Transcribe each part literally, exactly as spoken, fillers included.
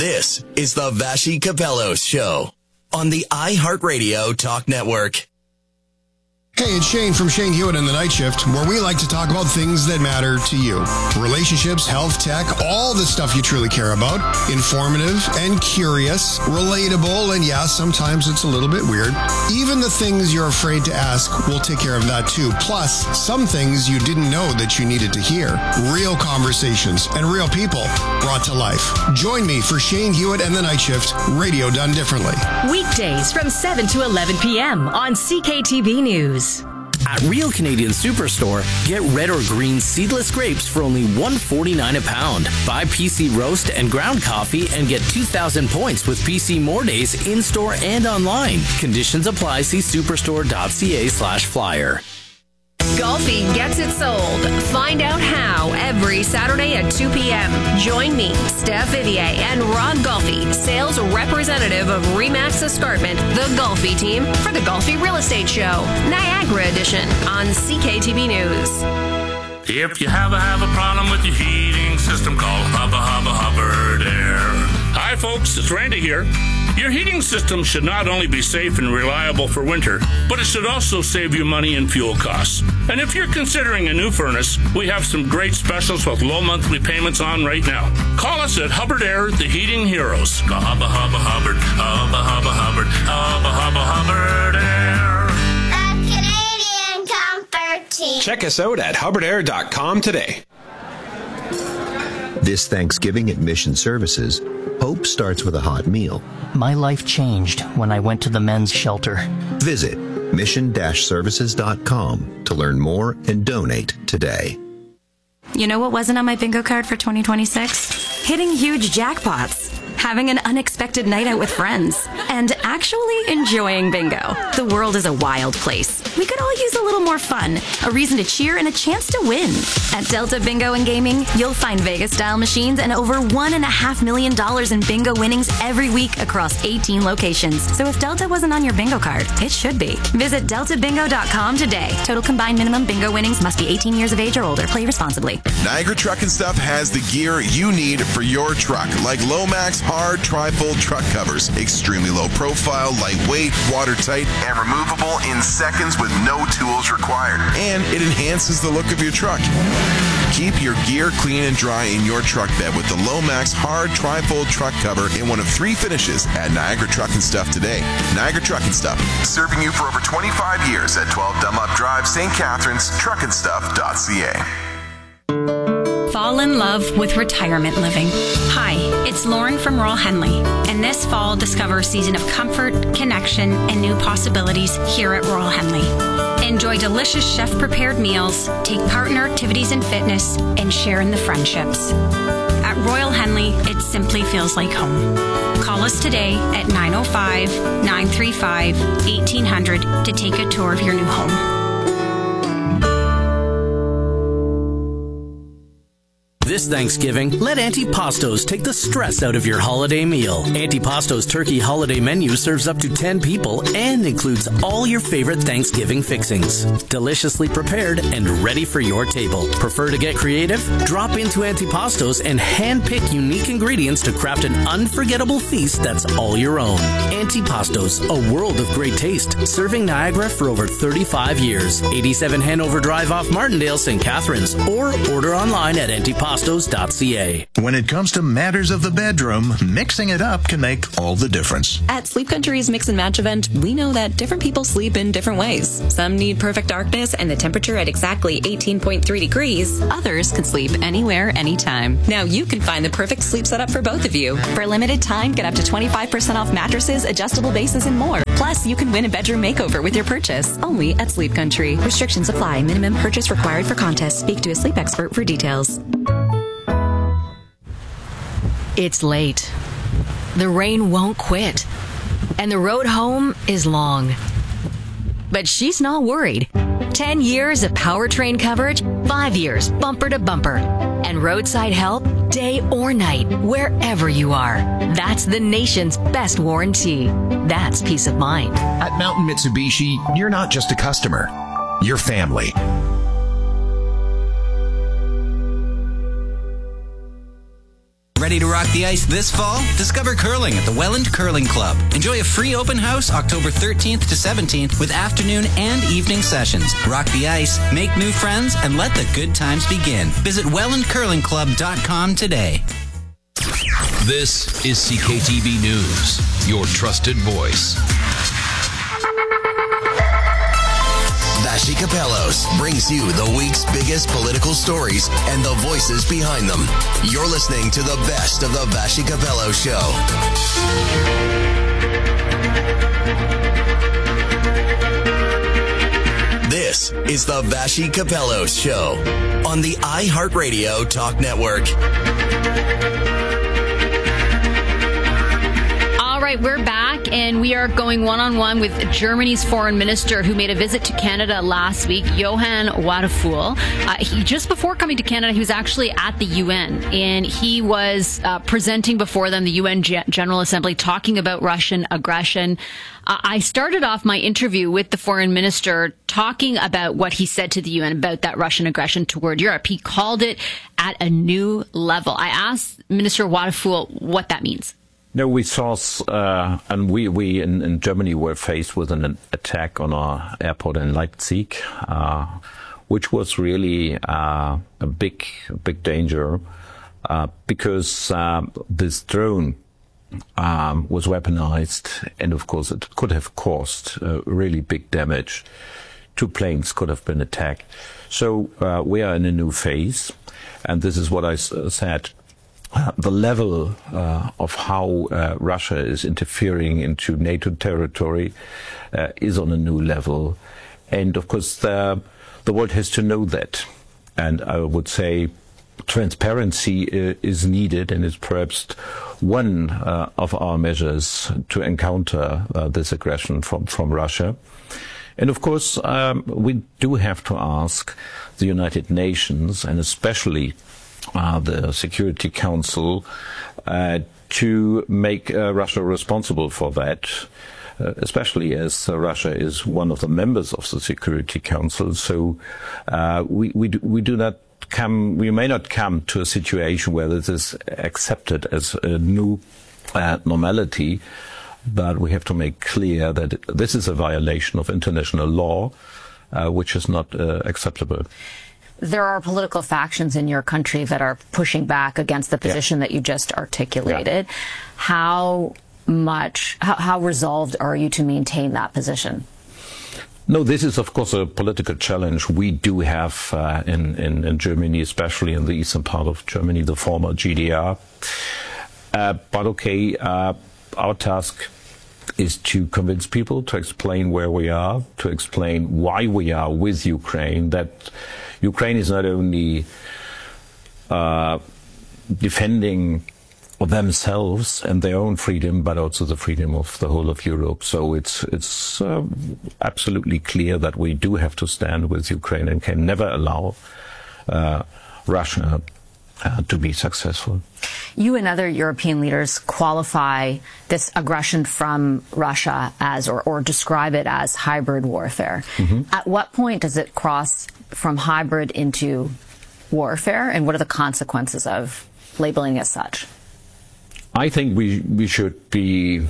This is the Vashi Capello Show on the iHeartRadio Talk Network. Hey, it's Shane from Shane Hewitt and the Night Shift, where we like to talk about things that matter to you. Relationships, health, tech, all the stuff you truly care about. Informative and curious, relatable, and yeah, sometimes it's a little bit weird. Even the things you're afraid to ask, we'll take care of that too. Plus, some things you didn't know that you needed to hear. Real conversations and real people brought to life. Join me for Shane Hewitt and the Night Shift, radio done differently. Weekdays from seven to eleven p.m. on C K T B News. At Real Canadian Superstore, get red or green seedless grapes for only one dollar and forty-nine cents a pound. Buy P C Roast and ground coffee and get two thousand points with P C More Days in-store and online. Conditions apply. See superstore.ca slash flyer. Golfi gets it sold. Find out how every Saturday at two p.m. Join me, Steph Vivier, and Ron Golfi, sales representative of Remax Escarpment, the Golfi team, for the Golfi Real Estate Show, Niagara Edition, on C K T B News. If you have a, have a problem with your heating system, call Hubba Hubba Hubbard Air. Hi folks, it's Randy here. Your heating system should not only be safe and reliable for winter, but it should also save you money and fuel costs. And if you're considering a new furnace, we have some great specials with low monthly payments on right now. Call us at Hubbard Air, the Heating Heroes. Go Hubba Hubba Hubbard, Hubba Hubba Hubbard, Hubba Hubba Hubbard Air. The Canadian Comfort Team. Check us out at hubbard air dot com today. This Thanksgiving at Mission Services, hope starts with a hot meal. My life changed when I went to the men's shelter. Visit mission dash services dot com to learn more and donate today. You know what wasn't on my bingo card for twenty twenty-six? Hitting huge jackpots, having an unexpected night out with friends, and actually enjoying bingo. The world is a wild place. We could all use a little more fun, a reason to cheer, and a chance to win. At Delta Bingo and Gaming, you'll find Vegas-style machines and over one and a half million dollars in bingo winnings every week across eighteen locations. So if Delta wasn't on your bingo card, it should be. Visit delta bingo dot com today. Total combined minimum bingo winnings must be eighteen years of age or older. Play responsibly. Niagara Truck and Stuff has the gear you need for your truck, like Lomax hard tri-fold truck covers, extremely low profile, lightweight, watertight, and removable in seconds with no tools required. And it enhances the look of your truck. Keep your gear clean and dry in your truck bed with the Lomax hard tri-fold truck cover in one of three finishes at Niagara Truck and Stuff today. Niagara Truck and Stuff, serving you for over twenty-five years at twelve Dunlop Drive, Saint Catharines, truck and stuff dot c a. Fall in love with retirement living. Hi, it's Lauren from Royal Henley, and this fall discover a season of comfort, connection, and new possibilities here at Royal Henley. Enjoy delicious chef-prepared meals, take part in our activities and fitness, and share in the friendships. At Royal Henley, it simply feels like home. Call us today at nine oh five, nine three five, eighteen hundred to take a tour of your new home. This Thanksgiving, let Antipastos take the stress out of your holiday meal. Antipastos Turkey Holiday Menu serves up to ten people and includes all your favorite Thanksgiving fixings. Deliciously prepared and ready for your table. Prefer to get creative? Drop into Antipastos and hand-pick unique ingredients to craft an unforgettable feast that's all your own. Antipastos, a world of great taste. Serving Niagara for over thirty-five years. eighty-seven Hanover Drive off Martindale, Saint Catharines. Or order online at antipastos dot c a. When it comes to matters of the bedroom, mixing it up can make all the difference. At Sleep Country's Mix and Match event, we know that different people sleep in different ways. Some need perfect darkness and the temperature at exactly eighteen point three degrees. Others can sleep anywhere, anytime. Now you can find the perfect sleep setup for both of you. For a limited time, get up to twenty-five percent off mattresses, adjustable bases, and more. Plus, you can win a bedroom makeover with your purchase. Only at Sleep Country. Restrictions apply. Minimum purchase required for contest. Speak to a sleep expert for details. It's late. The rain won't quit. And the road home is long. But she's not worried. Ten years of powertrain coverage, five years bumper to bumper. And roadside help day or night, wherever you are. That's the nation's best warranty. That's peace of mind. At Mountain Mitsubishi, you're not just a customer. You're family. Ready to rock the ice this fall? Discover curling at the Welland Curling Club. Enjoy a free open house October thirteenth to seventeenth with afternoon and evening sessions. Rock the ice, make new friends, and let the good times begin. Visit welland curling club dot com today. This is C K T V News, your trusted voice. Vassy Kapelos brings you the week's biggest political stories and the voices behind them. You're listening to the best of the Vassy Kapelos Show. This is the Vassy Kapelos Show on the iHeartRadio Talk Network. All right, we're back, and we are going one-on-one with Germany's foreign minister who made a visit to Canada last week, Johann Wadephul. Uh, he, just before coming to Canada, he was actually at the U N, and he was uh, presenting before them, the U N G- General Assembly, talking about Russian aggression. Uh, I started off my interview with the foreign minister talking about what he said to the U N about that Russian aggression toward Europe. He called it at a new level. I asked Minister Wadephul what that means. No, we saw, uh, and we, we in, in Germany were faced with an attack on our airport in Leipzig, uh, which was really uh, a big, big danger, uh, because uh, this drone um, was weaponized, and of course it could have caused uh, really big damage. Two planes could have been attacked. So uh, we are in a new phase, and this is what I s- said. Uh, the level uh, of how uh, Russia is interfering into NATO territory uh, is on a new level. And of course, the, the world has to know that. And I would say transparency uh, is needed, and is perhaps one uh, of our measures to encounter uh, this aggression from, from Russia. And of course, um, we do have to ask the United Nations, and especially Uh, the Security Council, uh, to make uh, Russia responsible for that, uh, especially as uh, Russia is one of the members of the Security Council. So uh, we we do, we do not come, we may not come to a situation where this is accepted as a new uh, normality, but we have to make clear that this is a violation of international law, uh, which is not uh, acceptable. There are political factions in your country that are pushing back against the position yeah. that you just articulated. Yeah. How much, how, how resolved are you to maintain that position? No, this is, of course, a political challenge we do have uh, in, in, in Germany, especially in the eastern part of Germany, the former G D R. Uh, but okay, uh, our task is to convince people, to explain where we are, to explain why we are with Ukraine, that Ukraine is not only uh, defending themselves and their own freedom, but also the freedom of the whole of Europe. So it's it's uh, absolutely clear that we do have to stand with Ukraine and can never allow uh, Russia uh, to be successful. You and other European leaders qualify this aggression from Russia as, or, or describe it as, hybrid warfare. Mm-hmm. At what point does it cross from hybrid into warfare, and what are the consequences of labeling it as such? I think we we should be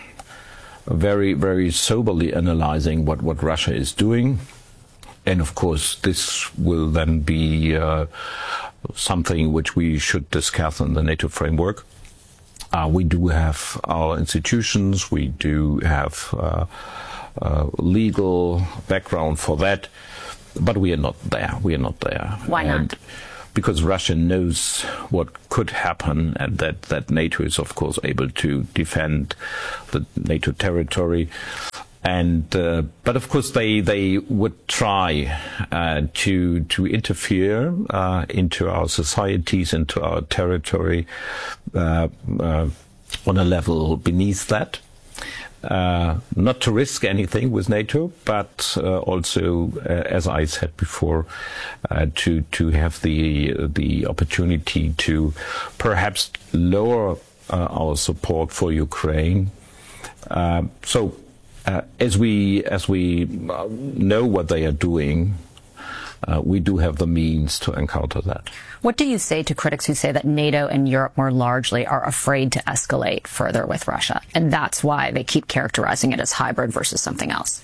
very, very soberly analyzing what, what Russia is doing. And of course, this will then be uh, something which we should discuss in the NATO framework. Uh, we do have our institutions, we do have uh, uh, legal background for that. But we are not there. We are not there. Why not? And because Russia knows what could happen, and that, that NATO is, of course, able to defend the NATO territory. And uh, but of course, they they would try uh, to to interfere uh, into our societies, into our territory, uh, uh, on a level beneath that. Uh, not to risk anything with NATO, but uh, also, uh, as I said before, uh, to to have the the opportunity to perhaps lower uh, our support for Ukraine. Uh, so, uh, as we as we know what they are doing, uh, we do have the means to encounter that. What do you say to critics who say that NATO and Europe more largely are afraid to escalate further with Russia, and that's why they keep characterizing it as hybrid versus something else?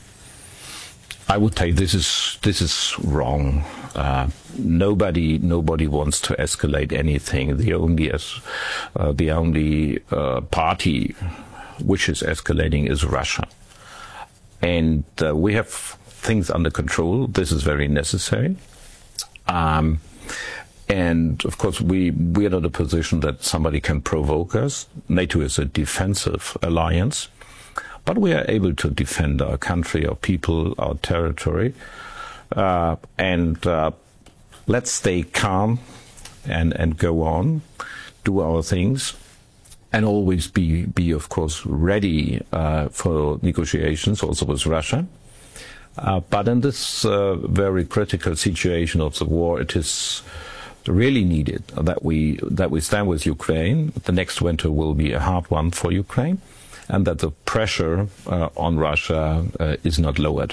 I would say this is this is wrong. Uh, nobody nobody wants to escalate anything. The only as uh, the only uh, party which is escalating is Russia, and uh, we have things under control. This is very necessary. Um, and of course, we we are not in a position that somebody can provoke us. NATO is a defensive alliance. But we are able to defend our country, our people, our territory. Uh, and uh, let's stay calm and, and go on, do our things, and always be, be of course, ready uh, for negotiations, also with Russia. Uh, but in this uh, very critical situation of the war, it is really needed that we, that we stand with Ukraine. The next winter will be a hard one for Ukraine, and that the pressure uh, on Russia uh, is not lowered.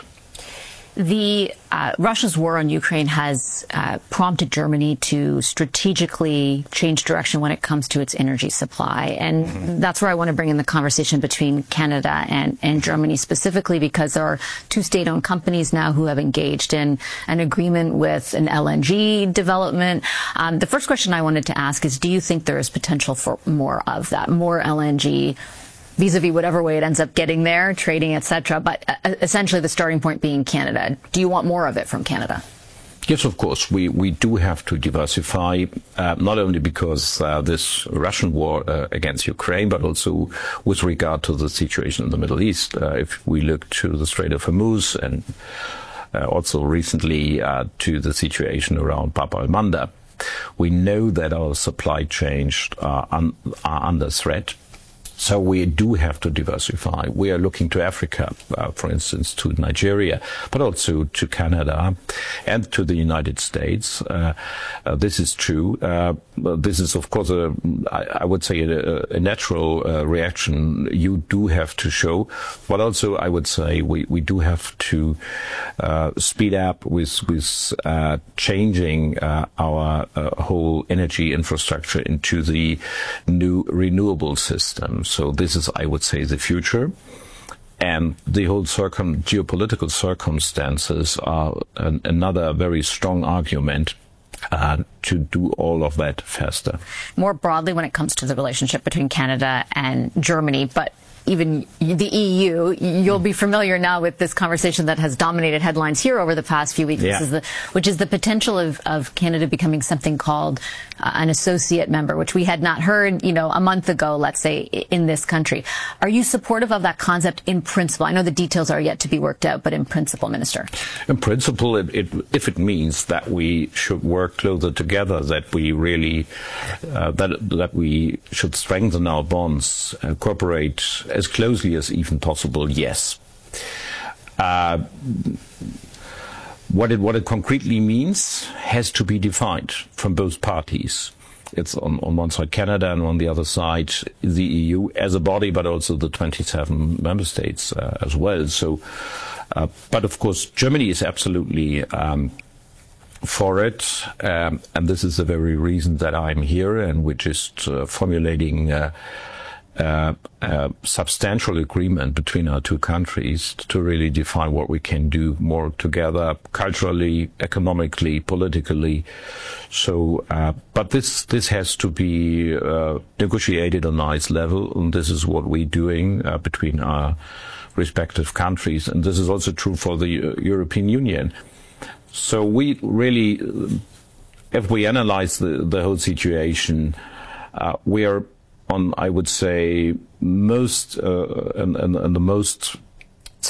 The uh, Russia's war on Ukraine has uh, prompted Germany to strategically change direction when it comes to its energy supply. And mm-hmm. that's where I want to bring in the conversation between Canada and, and Germany, specifically because there are two state-owned companies now who have engaged in an agreement with an L N G development. Um, the first question I wanted to ask is, do you think there is potential for more of that, more L N G vis-a-vis whatever way it ends up getting there, trading, et cetera, but uh, essentially the starting point being Canada? Do you want more of it from Canada? Yes, of course. We, we do have to diversify, uh, not only because uh, this Russian war uh, against Ukraine, but also with regard to the situation in the Middle East. Uh, if we look to the Strait of Hormuz and uh, also recently uh, to the situation around Bab al-Mandab, we know that our supply chains are, un- are under threat. So we do have to diversify. We are looking to Africa, uh, for instance, to Nigeria, but also to Canada and to the United States. Uh, uh, this is true. Uh, this is, of course, a, I, I would say a, a natural uh, reaction you do have to show. But also, I would say we, we do have to uh, speed up with, with uh, changing uh, our uh, whole energy infrastructure into the new renewable systems. So this is, I would say, the future. And the whole circum- geopolitical circumstances are an, another very strong argument uh, to do all of that faster. More broadly, when it comes to the relationship between Canada and Germany, but even the E U, you'll be familiar now with this conversation that has dominated headlines here over the past few weeks, yeah. This is the, which is the potential of, of Canada becoming something called uh, an associate member, which we had not heard, you know, a month ago, let's say, in this country. Are you supportive of that concept in principle? I know the details are yet to be worked out, but in principle, Minister? In principle, it, it, if it means that we should work closer together, that we really, uh, that, that we should strengthen our bonds, uh, cooperate as closely as even possible, yes. Uh, what it what it concretely means has to be defined from both parties. It's on, on one side Canada and on the other side the E U as a body, but also the twenty-seven member states uh, as well. So, uh, but of course, Germany is absolutely um, for it, um, and this is the very reason that I'm here, and we're just uh, formulating Uh, Uh, a substantial agreement between our two countries to really define what we can do more together, culturally, economically, politically. So, uh, but this this has to be uh, negotiated on a nice level, and this is what we're doing uh, between our respective countries, and this is also true for the uh, European Union. So we really, if we analyze the, the whole situation, uh, we are on, I would say, most uh, and, and, and the most